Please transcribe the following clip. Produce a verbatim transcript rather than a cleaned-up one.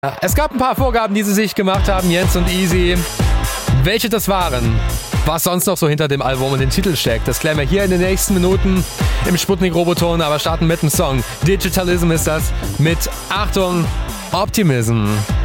Es gab ein paar Vorgaben, die sie sich gemacht haben, Jens und Easy. Welche das waren, was sonst noch so hinter dem Album und den Titel steckt, das klären wir hier in den nächsten Minuten im Sputnik-Roboton, aber starten mit dem Song. Digitalism ist das mit, Achtung, Optimism.